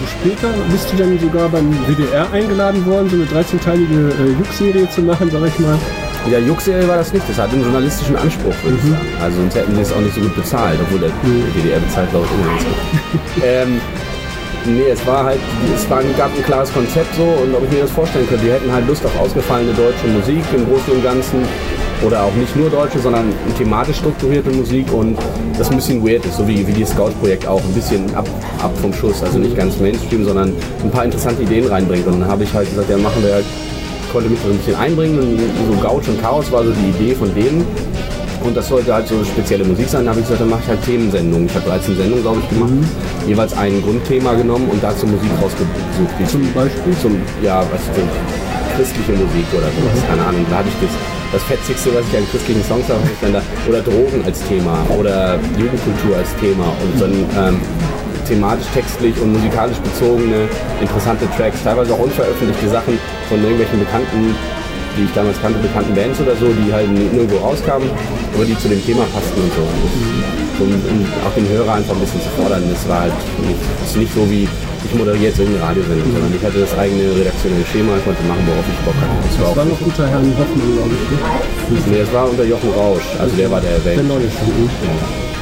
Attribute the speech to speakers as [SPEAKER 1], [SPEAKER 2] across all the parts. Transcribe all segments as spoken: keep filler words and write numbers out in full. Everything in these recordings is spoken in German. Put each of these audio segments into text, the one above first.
[SPEAKER 1] später bist du dann sogar beim W D R eingeladen worden, so eine dreizehnteilige äh, Juck-Serie zu machen, sag ich mal.
[SPEAKER 2] Ja, Juck-Serie war das nicht, das hatte einen journalistischen Anspruch, würde ich sagen. Also sonst hätten sie es auch nicht so gut bezahlt, obwohl der mhm. W D R bezahlt, glaube ich, immer ganz gut. ähm, nee, es war halt, es war, gab ein klares Konzept so, und ob ich mir das vorstellen könnte, die hätten halt Lust auf ausgefallene deutsche Musik im Großen und Ganzen. Oder auch nicht nur deutsche, sondern thematisch strukturierte Musik und das ein bisschen weird ist, so wie, wie das Scout-Projekt auch, ein bisschen ab, ab vom Schuss, also nicht ganz Mainstream, sondern ein paar interessante Ideen reinbringt. Und dann habe ich halt gesagt, ja, machen wir halt, konnte mich so ein bisschen einbringen und so Gouch und Chaos war so die Idee von denen. Und das sollte halt so spezielle Musik sein. Da habe ich gesagt, dann mache ich halt Themensendungen. Ich habe dreizehn Sendungen, glaube ich, gemacht. Mhm. Jeweils ein Grundthema genommen und dazu Musik rausgesucht.
[SPEAKER 1] Zum Beispiel?
[SPEAKER 2] Zum, ja, was für christliche Musik oder sowas, mhm. keine Ahnung. Da hatte ich das, das Fetzigste, was ich an christlichen Songs habe, dann da, oder Drogen als Thema oder Jugendkultur als Thema und dann ähm, thematisch, textlich und musikalisch bezogene interessante Tracks, teilweise auch unveröffentlichte Sachen von irgendwelchen bekannten, die ich damals kannte, bekannten Bands oder so, die halt nirgendwo rauskamen, aber die zu dem Thema passten und so. Und, und auch den Hörer einfach ein bisschen zu fordern, das war halt nicht, das ist nicht so wie ich moderiere jetzt irgendeine Radiosendung, mhm. sondern ich hatte das eigene redaktionelle Schema, ich konnte machen, worauf ich Bock hatte. Das,
[SPEAKER 1] das war,
[SPEAKER 2] war
[SPEAKER 1] noch unter Herrn Hoffmann, glaube ich. Ne?
[SPEAKER 2] Nee, das war unter Jochen Rausch, also der war der Welt.
[SPEAKER 1] Der neue schon. Ja.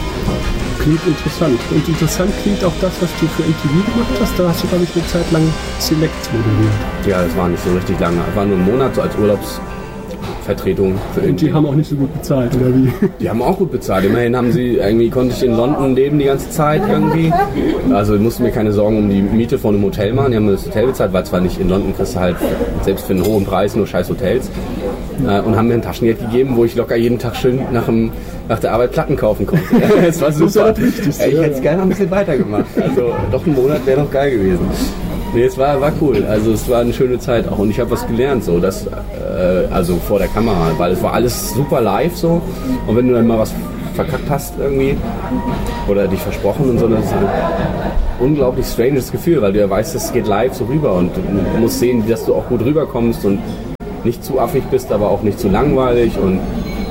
[SPEAKER 1] Klingt interessant. Und interessant klingt auch das, was du für M T V gemacht hast. Da hast du, glaube ich, eine Zeit lang Select moderiert.
[SPEAKER 2] Ja, das war nicht so richtig lange. Es war nur ein Monat so als Urlaubsvertretung für
[SPEAKER 1] Und die haben auch nicht so gut bezahlt, oder wie?
[SPEAKER 2] Die haben auch gut bezahlt. Immerhin haben sie, irgendwie konnte ich in London leben die ganze Zeit irgendwie. Also ich musste mir keine Sorgen um die Miete von einem Hotel machen. Die haben mir das Hotel bezahlt, weil zwar nicht in London kriegst du halt selbst für einen hohen Preis nur scheiß Hotels. Und haben mir ein Taschengeld gegeben, wo ich locker jeden Tag schön nach, dem, nach der Arbeit Platten kaufen konnte. Das war super. Das ist ich hätte es gerne noch ein bisschen weitergemacht. Also doch ein Monat wäre noch geil gewesen. Nee, es war, war cool. Also es war eine schöne Zeit auch. Und ich habe was gelernt, so, dass, äh, also vor der Kamera, weil es war alles super live so. Und wenn du dann mal was verkackt hast irgendwie oder dich versprochen und so, das ist ein unglaublich stranges Gefühl, weil du ja weißt, es geht live so rüber und du musst sehen, dass du auch gut rüberkommst und nicht zu affig bist, aber auch nicht zu langweilig und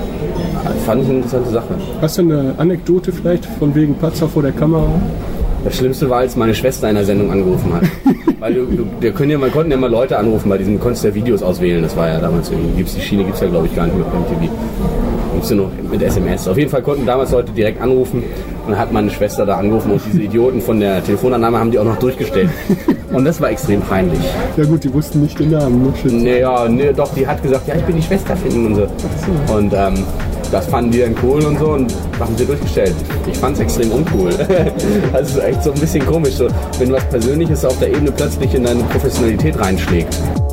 [SPEAKER 2] das fand ich eine interessante Sache.
[SPEAKER 1] Hast du eine Anekdote vielleicht von wegen Patzer vor der Kamera?
[SPEAKER 2] Das Schlimmste war, als meine Schwester in der Sendung angerufen hat. Weil du, du, wir können ja, man konnten ja mal Leute anrufen, bei diesem konntest du ja Videos auswählen, das war ja damals irgendwie, gibt's die Schiene gibt es ja glaube ich gar nicht mehr beim T V. Gibt's ja noch mit S M S. Auf jeden Fall konnten damals Leute direkt anrufen und dann hat meine Schwester da angerufen und diese Idioten von der Telefonannahme haben die auch noch durchgestellt. Und das war extrem peinlich.
[SPEAKER 1] Ja gut, die wussten nicht den Namen. Ne?
[SPEAKER 2] Nee, ja, nee, doch, die hat gesagt, ja, ich bin die Schwester von ihnen und so. so. Und ähm, das fanden die dann cool und so und haben sie durchgestellt. Ich fand es extrem uncool. Also es ist echt so ein bisschen komisch, so, wenn was Persönliches auf der Ebene plötzlich in deine Professionalität reinschlägt.